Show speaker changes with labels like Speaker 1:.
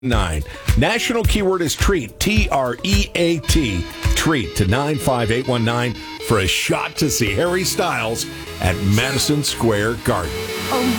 Speaker 1: 9. National keyword is treat, T-R-E-A-T, treat to 95819 for a shot to see Harry Styles at Madison Square Garden.